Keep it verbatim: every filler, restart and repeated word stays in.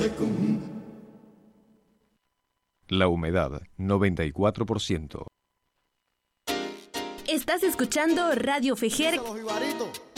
La humedad, noventa y cuatro por ciento. Estás escuchando Radio Fejer